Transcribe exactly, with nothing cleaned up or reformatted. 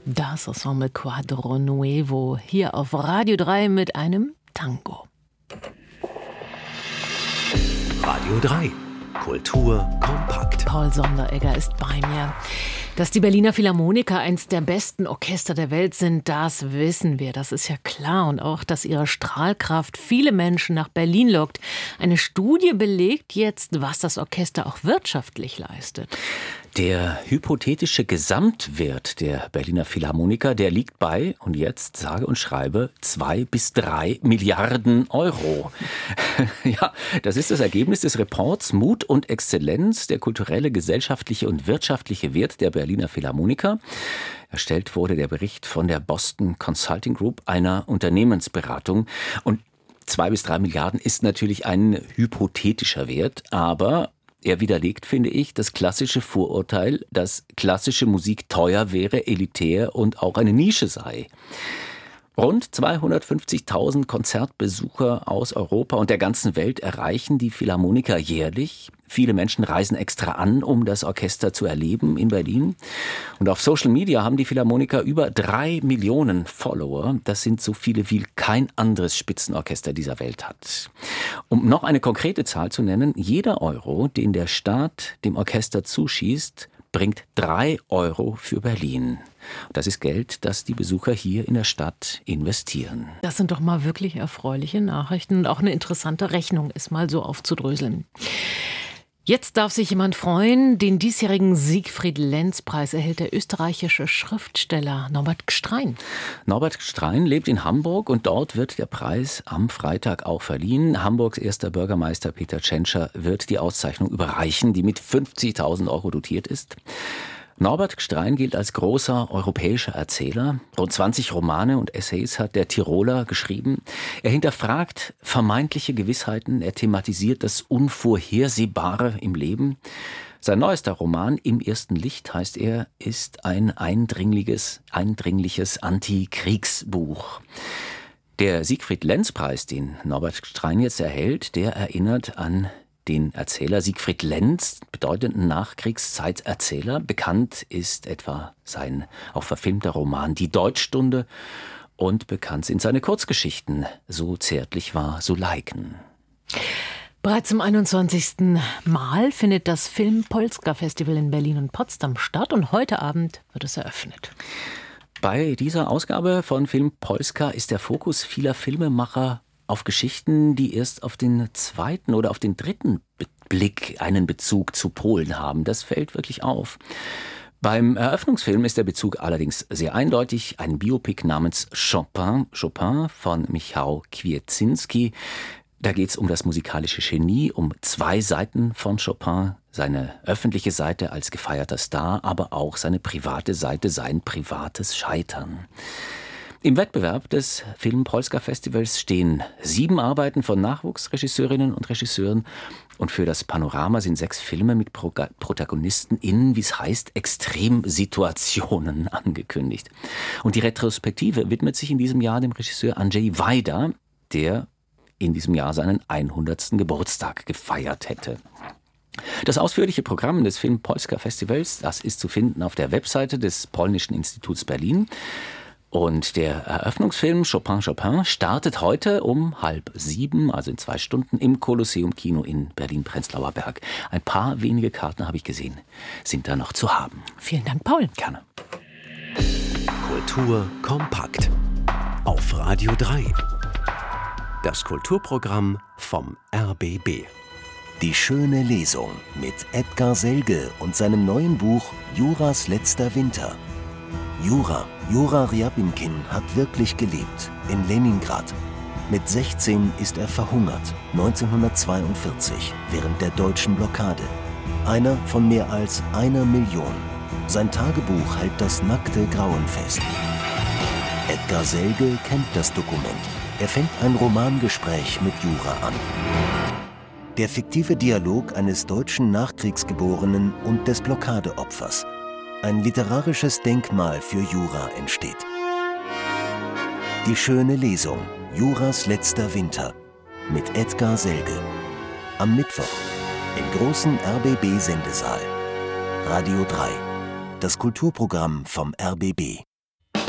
Das Ensemble Quadro Nuevo hier auf Radio drei mit einem Tango. Radio drei. Kultur kompakt. Paul Sonderegger ist bei mir. Dass die Berliner Philharmoniker eins der besten Orchester der Welt sind, das wissen wir, das ist ja klar. Und auch, dass ihre Strahlkraft viele Menschen nach Berlin lockt. Eine Studie belegt jetzt, was das Orchester auch wirtschaftlich leistet. Der hypothetische Gesamtwert der Berliner Philharmoniker, der liegt bei, und jetzt sage und schreibe, zwei bis drei Milliarden Euro. Ja, das ist das Ergebnis des Reports Mut und Exzellenz, der kulturelle, gesellschaftliche und wirtschaftliche Wert der Berliner Philharmoniker. Erstellt wurde der Bericht von der Boston Consulting Group, einer Unternehmensberatung. Und zwei bis drei Milliarden ist natürlich ein hypothetischer Wert, aber er widerlegt, finde ich, das klassische Vorurteil, dass klassische Musik teuer wäre, elitär und auch eine Nische sei. Rund zweihundertfünfzigtausend Konzertbesucher aus Europa und der ganzen Welt erreichen die Philharmoniker jährlich. Viele Menschen reisen extra an, um das Orchester zu erleben in Berlin. Und auf Social Media haben die Philharmoniker über drei Millionen Follower. Das sind so viele, wie kein anderes Spitzenorchester dieser Welt hat. Um noch eine konkrete Zahl zu nennen, jeder Euro, den der Staat dem Orchester zuschießt, bringt drei Euro für Berlin. Das ist Geld, das die Besucher hier in der Stadt investieren. Das sind doch mal wirklich erfreuliche Nachrichten und auch eine interessante Rechnung, es mal so aufzudröseln. Jetzt darf sich jemand freuen. Den diesjährigen Siegfried-Lenz-Preis erhält der österreichische Schriftsteller Norbert Gstrein. Norbert Gstrein lebt in Hamburg und dort wird der Preis am Freitag auch verliehen. Hamburgs erster Bürgermeister Peter Tschentscher wird die Auszeichnung überreichen, die mit fünfzigtausend Euro dotiert ist. Norbert Gstrein gilt als großer europäischer Erzähler. Rund zwanzig Romane und Essays hat der Tiroler geschrieben. Er hinterfragt vermeintliche Gewissheiten, er thematisiert das Unvorhersehbare im Leben. Sein neuester Roman, Im ersten Licht heißt er, ist ein eindringliches, eindringliches Antikriegsbuch. Der Siegfried-Lenz-Preis, den Norbert Gstrein jetzt erhält, der erinnert an den Erzähler Siegfried Lenz, bedeutenden Nachkriegszeiterzähler. Bekannt ist etwa sein auch verfilmter Roman Die Deutschstunde und bekannt sind seine Kurzgeschichten So zärtlich war Suleiken. Bereits zum einundzwanzigsten Mal findet das Film Polska Festival in Berlin und Potsdam statt und heute Abend wird es eröffnet. Bei dieser Ausgabe von Film Polska ist der Fokus vieler Filmemacher auf Geschichten, die erst auf den zweiten oder auf den dritten Blick einen Bezug zu Polen haben. Das fällt wirklich auf. Beim Eröffnungsfilm ist der Bezug allerdings sehr eindeutig. Ein Biopic namens Chopin, Chopin von Michał Kwieciński. Da geht es um das musikalische Genie, um zwei Seiten von Chopin. Seine öffentliche Seite als gefeierter Star, aber auch seine private Seite, sein privates Scheitern. Im Wettbewerb des Film Polska Festivals stehen sieben Arbeiten von Nachwuchsregisseurinnen und Regisseuren und für das Panorama sind sechs Filme mit Pro- Protagonisten in, wie es heißt, Extremsituationen angekündigt. Und die Retrospektive widmet sich in diesem Jahr dem Regisseur Andrzej Wajda, der in diesem Jahr seinen hundertsten Geburtstag gefeiert hätte. Das ausführliche Programm des Film Polska Festivals, das ist zu finden auf der Webseite des Polnischen Instituts Berlin. Und der Eröffnungsfilm Chopin, Chopin startet heute um halb sieben, also in zwei Stunden, im Kolosseum-Kino in Berlin-Prenzlauer Berg. Ein paar wenige Karten, habe ich gesehen, sind da noch zu haben. Vielen Dank, Paul. Gerne. Kultur kompakt. Auf Radio drei. Das Kulturprogramm vom R B B. Die schöne Lesung mit Edgar Selge und seinem neuen Buch Juras letzter Winter. Jura, Jura Ryabinkin hat wirklich gelebt, in Leningrad. Mit sechzehn ist er verhungert, neunzehnhundertzweiundvierzig, während der deutschen Blockade. Einer von mehr als einer Million. Sein Tagebuch hält das nackte Grauen fest. Edgar Selge kennt das Dokument. Er fängt ein Romangespräch mit Jura an. Der fiktive Dialog eines deutschen Nachkriegsgeborenen und des Blockadeopfers. Ein literarisches Denkmal für Jura entsteht. Die schöne Lesung, Juras letzter Winter, mit Edgar Selge. Am Mittwoch im großen R B B-Sendesaal. Radio drei, das Kulturprogramm vom R B B.